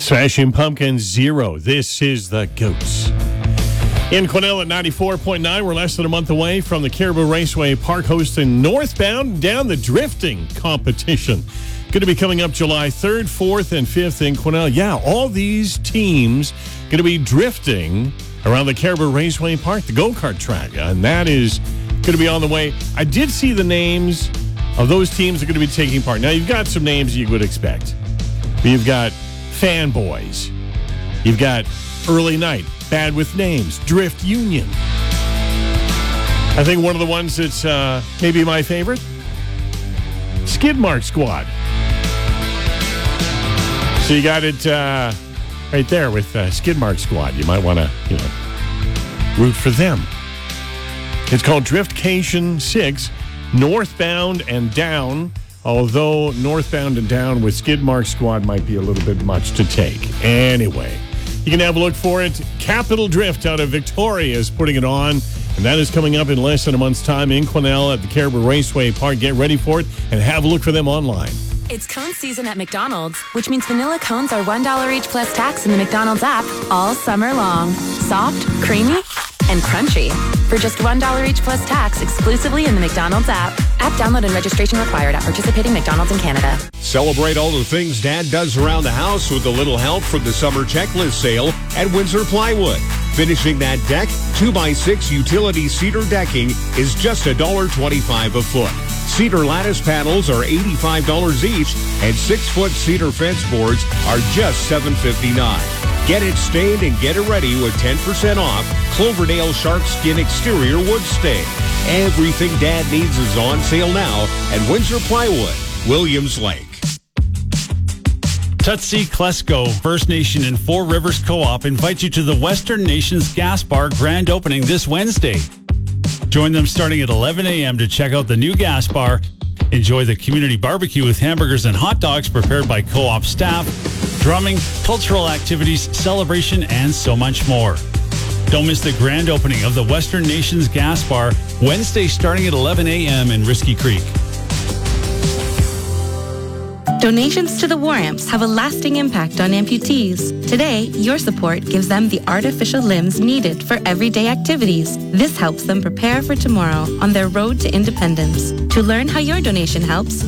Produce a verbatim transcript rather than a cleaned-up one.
Smashing Pumpkins, zero. This is the Goats. In Quesnel at ninety-four point nine, we're less than a month away from the Caribou Raceway Park hosting Northbound Down the Drifting competition. Going to be coming up July third, fourth, and fifth in Quesnel. Yeah, all these teams going to be drifting around the Caribou Raceway Park, the go-kart track, and that is going to be on the way. I did see the names of those teams that are going to be taking part. Now, you've got some names you would expect. You've got Fanboys. You've got Early Night, Bad with Names, Drift Union. I think one of the ones that's uh, maybe my favorite, Skidmark Squad. So you got it uh, right there with uh, Skidmark Squad. You might want to, you know, root for them. It's called Driftcation six, Northbound and Down. Although Northbound and Down with Skidmark Squad might be a little bit much to take. Anyway, you can have a look for it. Capital Drift out of Victoria is putting it on, and that is coming up in less than a month's time in Quesnel at the Caribou Raceway Park. Get ready for it and have a look for them online. It's cone season at McDonald's, which means vanilla cones are one dollar each plus tax in the McDonald's app all summer long. Soft, creamy, and crunchy. For just one dollar each plus tax exclusively in the McDonald's app. App download and registration required at participating McDonald's in Canada. Celebrate all the things Dad does around the house with a little help from the summer checklist sale at Windsor Plywood. Finishing that deck, two by six utility cedar decking is just one dollar twenty-five a foot. Cedar lattice panels are eighty-five dollars each, and six-foot cedar fence boards are just seven fifty-nine. Get it stained and get it ready with ten percent off Cloverdale Shark Skin Exterior Wood Stain. Everything Dad needs is on sale now at Windsor Plywood, Williams Lake. Tutsi Klesko First Nation and Four Rivers Co-op invite you to the Western Nations Gas Bar grand opening this Wednesday. Join them starting at eleven a.m. to check out the new gas bar. Enjoy the community barbecue with hamburgers and hot dogs prepared by co-op staff, drumming, cultural activities, celebration, and so much more. Don't miss the grand opening of the Western Nations Gas Bar Wednesday starting at eleven a.m. in Risky Creek. Donations to the War Amps have a lasting impact on amputees. Today, your support gives them the artificial limbs needed for everyday activities. This helps them prepare for tomorrow on their road to independence. To learn how your donation helps,